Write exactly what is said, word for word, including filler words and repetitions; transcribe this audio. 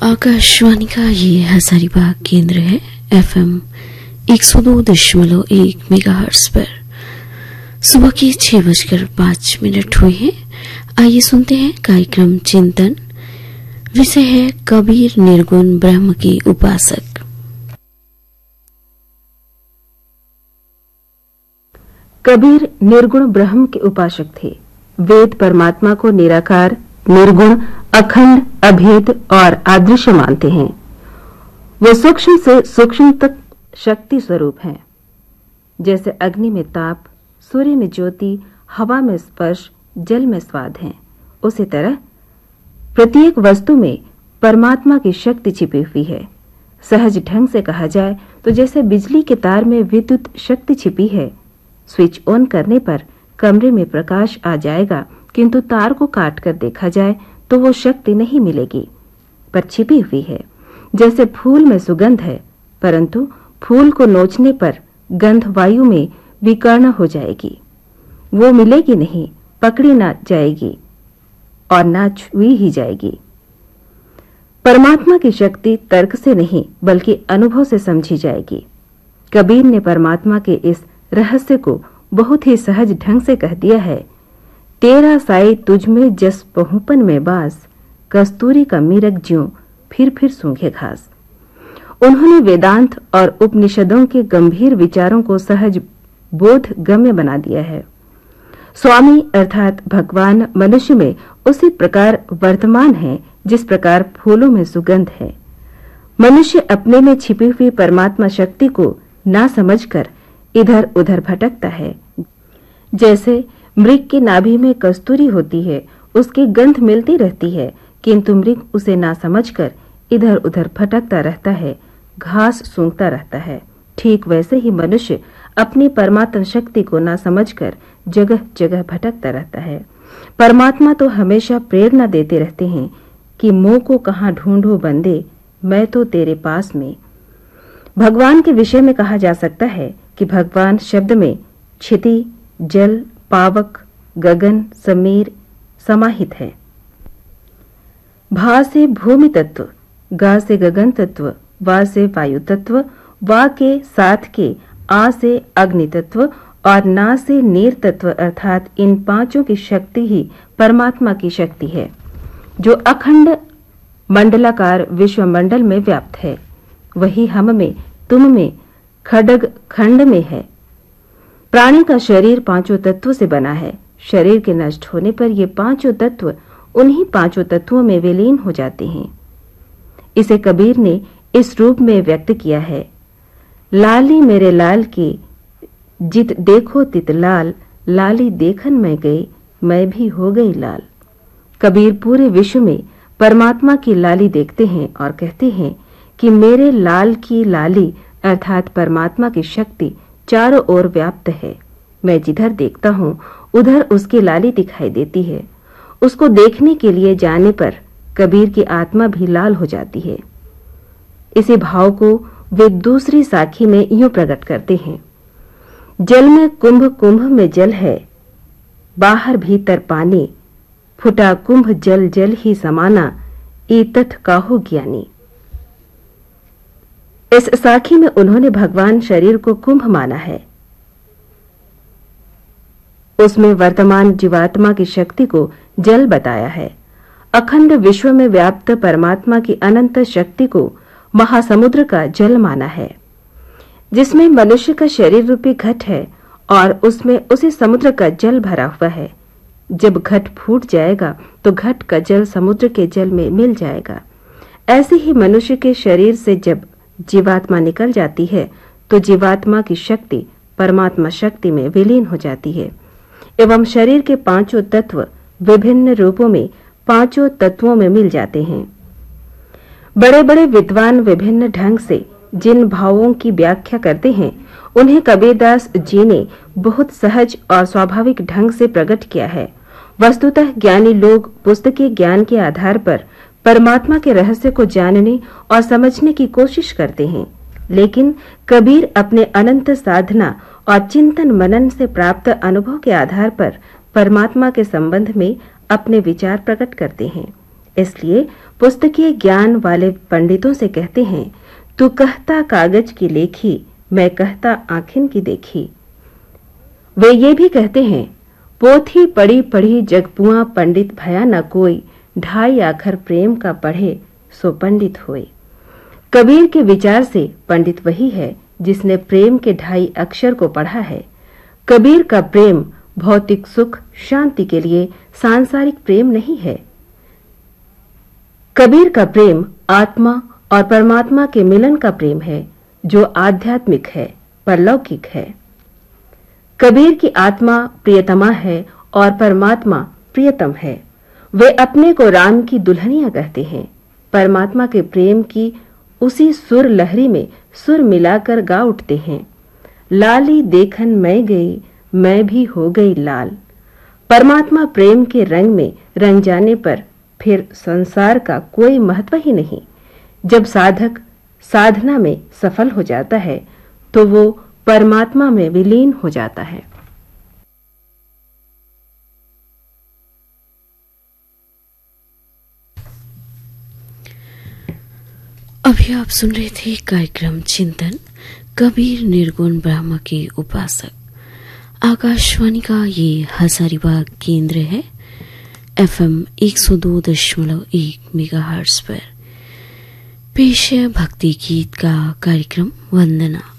आकाशवाणी का ये हजारीबाग केंद्र है। एफएम एक सौ दो दशमलव एक मेगाहर्ट्ज पर सुबह के छह बजकर पांच मिनट हुए हैं। आइए सुनते हैं कार्यक्रम चिंतन। विषय है कबीर निर्गुण ब्रह्म के उपासक। कबीर निर्गुण ब्रह्म के उपासक थे। वेद परमात्मा को निराकार, निर्गुण, अखंड, अभेद और अदृश्य मानते हैं। वो सूक्ष्म से सूक्ष्म तक शक्ति स्वरूप हैं। जैसे अग्नि में ताप, सूर्य में ज्योति, हवा में स्पर्श, जल में स्वाद है, उसी तरह प्रत्येक वस्तु में परमात्मा की शक्ति छिपी हुई है। सहज ढंग से कहा जाए तो जैसे बिजली के तार में विद्युत शक्ति छिपी है। स्विच ऑन करने पर कमरे में प्रकाश आ जाएगा, किंतु तार को काट कर देखा जाए तो वो शक्ति नहीं मिलेगी, पर छिपी हुई है। जैसे फूल में सुगंध है, परंतु फूल को नोचने पर गंध वायु में विकर्ण हो जाएगी, वो मिलेगी नहीं, पकड़ी ना जाएगी और ना छुई ही जाएगी। परमात्मा की शक्ति तर्क से नहीं बल्कि अनुभव से समझी जाएगी। कबीर ने परमात्मा के इस रहस्य को बहुत ही सहज ढंग से कह दिया है। तेरा साई तुझ में जस पहुपन में बास, कस्तूरी का मीरक ज्यों फिर फिर सूंघे घास। उन्होंने वेदांत और उपनिषदों के गंभीर विचारों को सहज बोध गम्य बना दिया है। स्वामी अर्थात भगवान मनुष्य में उसी प्रकार वर्तमान है जिस प्रकार फूलों में सुगंध है। मनुष्य अपने में छिपी हुई परमात्मा शक्ति को ना समझकर इधर उधर भटकता है। जैसे मृग की नाभि में कस्तूरी होती है, उसकी गंध मिलती रहती है, किंतु मृग उसे ना समझकर इधर उधर भटकता रहता है, घास सूंघता रहता है। ठीक वैसे ही मनुष्य अपनी परमात्मा शक्ति को ना समझकर जगह जगह भटकता रहता है। परमात्मा तो हमेशा प्रेरणा देते रहते हैं कि मोह को कहाँ ढूंढो बंदे, मैं तो तेरे पास में। भगवान के विषय में कहा जा सकता है कि भगवान शब्द में क्षिति, जल, पावक, गगन, समीर समाहित है। भा से भूमि तत्व, गा से गगन तत्व, वा से वायु तत्व, वा के साथ के, आ से अग्नि तत्व और ना से नीर तत्व अर्थात इन पांचों की शक्ति ही परमात्मा की शक्ति है, जो अखंड मंडलाकार विश्वमंडल में व्याप्त है। वही हम में, तुम में, खड्ग खंड में है। प्राणी का शरीर पांचों तत्वों से बना है। शरीर के नष्ट होने पर ये पांचों तत्व उन्हीं पांचों तत्वों में विलीन हो जाते हैं। इसे कबीर ने इस रूप में व्यक्त किया है। लाली मेरे लाल की, जित देखो तित लाल, लाली देखन में गई, मैं भी हो गई लाल। कबीर पूरे विश्व में परमात्मा की लाली देखते हैं और कहते हैं कि मेरे लाल की लाली अर्थात परमात्मा की शक्ति चारों ओर व्याप्त है। मैं जिधर देखता हूँ उधर उसकी लाली दिखाई देती है। उसको देखने के लिए जाने पर कबीर की आत्मा भी लाल हो जाती है। इसी भाव को वे दूसरी साखी में यूं प्रकट करते हैं। जल में कुंभ, कुंभ में जल है, बाहर भीतर पानी, फुटा कुंभ जल जल ही समाना, ईतथ काहू ज्ञानी। इस साखी में उन्होंने भगवान शरीर को कुंभ माना है। उसमें वर्तमान जीवात्मा की शक्ति को जल बताया है। अखंड विश्व में व्याप्त परमात्मा की अनंत शक्ति को महासमुद्र का जल माना है, जिसमें मनुष्य का शरीर रूपी घट है और उसमें उसी समुद्र का जल भरा हुआ है। जब घट फूट जाएगा तो घट का जल समुद्र के जल में मिल जाएगा। ऐसे ही मनुष्य के शरीर से जब जीवात्मा निकल जाती है तो जीवात्मा की शक्ति परमात्मा शक्ति में विलीन हो जाती है एवं शरीर के पांचों तत्व विभिन्न रूपों में पांचों तत्वों में मिल जाते हैं। बड़े बड़े विद्वान विभिन्न ढंग से जिन भावों की व्याख्या करते हैं, उन्हें कबीरदास जी ने बहुत सहज और स्वाभाविक ढंग से प्रकट किया है। वस्तुतः ज्ञानी लोग पुस्तकीय ज्ञान के आधार पर परमात्मा के रहस्य को जानने और समझने की कोशिश करते हैं, लेकिन कबीर अपने अनंत साधना और चिंतन मनन से प्राप्त अनुभव के आधार पर परमात्मा के संबंध में अपने विचार प्रकट करते हैं। इसलिए पुस्तकीय ज्ञान वाले पंडितों से कहते हैं, तू कहता कागज की लेखी, मैं कहता आँखिन की देखी। वे ये भी कहते हैं, पोथी पढ़ी पढ़ी जगपुआ पंडित भया न कोई, ढाई आखर प्रेम का पढ़े सो पंडित होए। कबीर के विचार से पंडित वही है जिसने प्रेम के ढाई अक्षर को पढ़ा है। कबीर का प्रेम भौतिक सुख शांति के लिए सांसारिक प्रेम नहीं है। कबीर का प्रेम आत्मा और परमात्मा के मिलन का प्रेम है, जो आध्यात्मिक है, परलौकिक है। कबीर की आत्मा प्रियतमा है और परमात्मा प्रियतम है। वे अपने को राम की दुल्हनिया कहते हैं। परमात्मा के प्रेम की उसी सुर लहरी में सुर मिलाकर गा उठते हैं, लाली देखन मैं गई, मैं भी हो गई लाल। परमात्मा प्रेम के रंग में रंग जाने पर फिर संसार का कोई महत्व ही नहीं। जब साधक साधना में सफल हो जाता है तो वो परमात्मा में विलीन हो जाता है। अभी आप सुन रहे थे कार्यक्रम चिंतन, कबीर निर्गुण ब्रह्म के उपासक। आकाशवाणी का ये हजारीबाग केंद्र है, एफएम एक सौ दो दशमलव एक मेगाहर्ट्ज पर। पेश है भक्ति गीत का कार्यक्रम वंदना।